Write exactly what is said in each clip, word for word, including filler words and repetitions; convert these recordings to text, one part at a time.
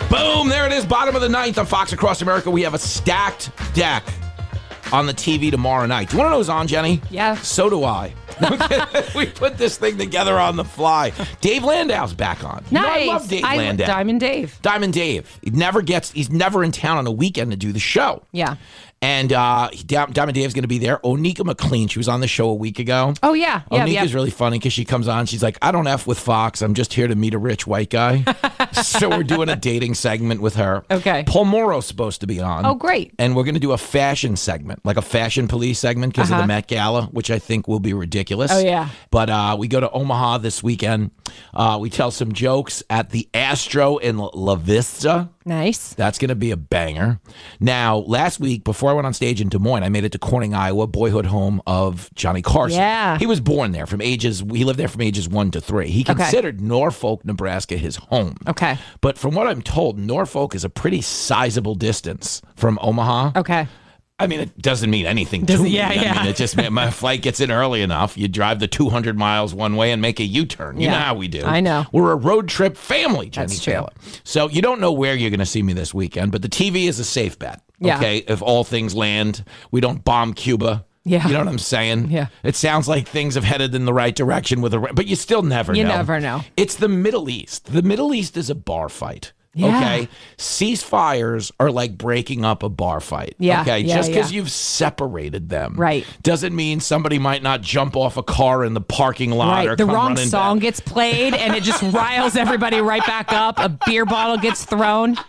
Boom, there it is, bottom of the ninth on Fox Across America. We have a stacked deck on the T V tomorrow night. Do you want to know who's on, Jenny? Yeah. So do I. We put this thing together on the fly. Dave Landau's back on. Nice. You know, I love Dave I, Landau. Diamond Dave. Diamond Dave. He never gets, he's never in town on a weekend to do the show. Yeah. And uh, Diamond Dave's going to be there. Onika McLean, she was on the show a week ago. Oh, yeah. yeah Onika's yeah. really funny because she comes on. She's like, I don't F with Fox. I'm just here to meet a rich white guy. So we're doing a dating segment with her. Okay. Paul Morrow's supposed to be on. Oh, great. And we're going to do a fashion segment, like a fashion police segment because Uh-huh. of the Met Gala, which I think will be ridiculous. Oh, yeah. But uh, we go to Omaha this weekend. Uh, we tell some jokes at the Astro in La Vista. Nice. That's going to be a banger. Now, last week, before I went on stage in Des Moines, I made it to Corning, Iowa, boyhood home of Johnny Carson. Yeah. He was born there from ages, he lived there from ages one to three. He considered okay. Norfolk, Nebraska his home. Okay. But from what I'm told, Norfolk is a pretty sizable distance from Omaha. Okay. I mean, it doesn't mean anything Does, to me. yeah, I yeah. mean, it just my flight gets in early enough. You drive the two hundred miles one way and make a U-turn. You yeah. know how we do. I know. We're a road trip family, Jenny That's true. Taylor. So you don't know where you're going to see me this weekend, but the T V is a safe bet. Yeah. Okay, if all things land, we don't bomb Cuba. Yeah. You know what I'm saying? Yeah. It sounds like things have headed in the right direction with a, but you still never You know. You never know. It's the Middle East. The Middle East is a bar fight. Yeah. Okay, ceasefires are like breaking up a bar fight. Yeah, Okay, yeah, just because yeah. you've separated them, Right. doesn't mean somebody might not jump off a car in the parking lot Right. or The come wrong running song back. gets played and it just riles everybody right back up. A beer bottle gets thrown.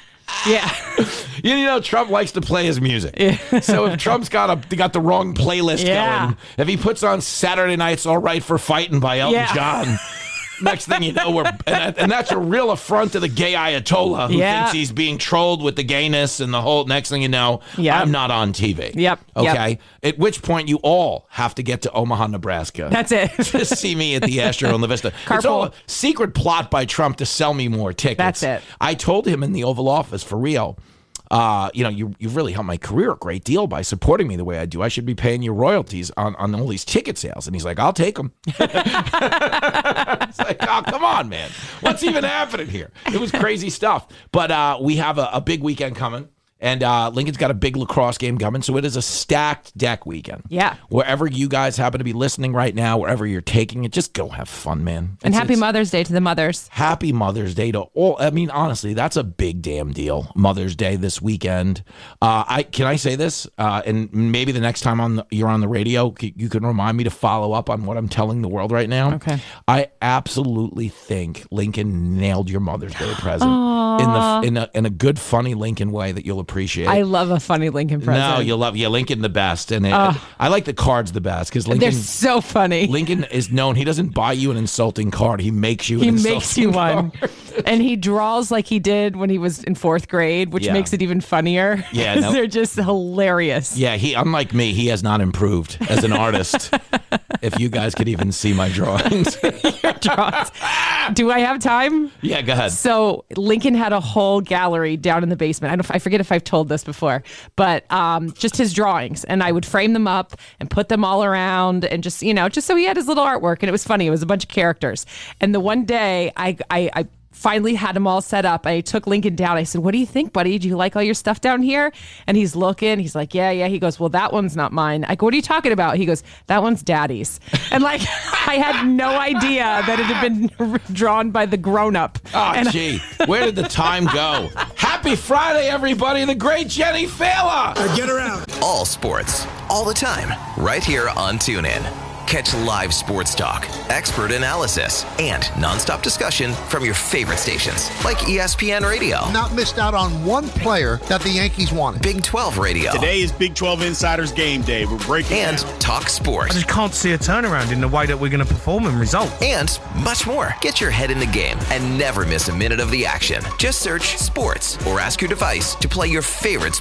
Yeah. You know, Trump likes to play his music. Yeah. So if Trump's got a got the wrong playlist Yeah. going, if he puts on Saturday Night's All Right for Fighting by Elton Yeah. John. Next thing you know, we're and, that, and that's a real affront to the gay Ayatollah who Yeah. thinks he's being trolled with the gayness and the whole. Next thing you know, Yep. I'm not on T V. Yep. Okay. Yep. At which point, you all have to get to Omaha, Nebraska. That's it. To see me at the Astro in La Vista. Carpool. It's all a secret plot by Trump to sell me more tickets. That's it. I told him in the Oval Office for real. Uh, you know, you, you've really helped my career a great deal by supporting me the way I do. I should be paying you royalties on, on all these ticket sales. And he's like, I'll take them. It's like, oh, come on, man. What's even happening here? It was crazy stuff. But uh, we have a, a big weekend coming. And uh, Lincoln's got a big lacrosse game coming, so it is a stacked deck weekend. Yeah. Wherever you guys happen to be listening right now, wherever you're taking it, just go have fun, man. And It's- happy it's- Mother's Day to the mothers. Happy Mother's Day to all. I mean, honestly, that's a big damn deal. Mother's Day this weekend. Uh, I can I say this? Uh, and maybe the next time on the, you're on the radio, c- you can remind me to follow up on what I'm telling the world right now. Okay. I absolutely think Lincoln nailed your Mother's Day present in the in a, in a good, funny Lincoln way that you'll appreciate. I love a funny Lincoln present. No, you'll love yeah Lincoln the best, and it, I like the cards the best because Lincoln. They're so funny. Lincoln is known. He doesn't buy you an insulting card. He makes you. An He insulting makes you one. card. And he draws like he did when he was in fourth grade, which Yeah. makes it even funnier. Yeah, 'Cause no- they're just hilarious. Yeah, he unlike me, he has not improved as an artist. If you guys could even see my drawings. Your drawings. Do I have time? Yeah, go ahead. So Lincoln had a whole gallery down in the basement. I don't. I forget if I've told this before, but um, just his drawings, and I would frame them up and put them all around, and just you know, just so he had his little artwork, and it was funny. It was a bunch of characters. And the one day, I I. I finally had them all set up. I took Lincoln down. I said, what do you think, buddy? Do you like all your stuff down here? And he's looking. He's like, yeah, yeah. He goes, well, that one's not mine. I go, what are you talking about? He goes, that one's Daddy's. And like, I had no idea that it had been drawn by the grown-up. Oh, and gee. Where did the time go? Happy Friday, everybody. The great Jenny Fela. Get around. All sports, all the time, right here on TuneIn. Catch live sports talk, expert analysis, and nonstop discussion from your favorite stations like E S P N Radio, Not missed out on one player that the Yankees wanted. Big twelve Radio, Today is Big twelve Insiders Game Day. We're breaking and down. Talk Sport, I just can't see a turnaround in the way that we're going to perform and result. and much more. Get your head in the game and never miss a minute of the action. Just search sports or ask your device to play your favorite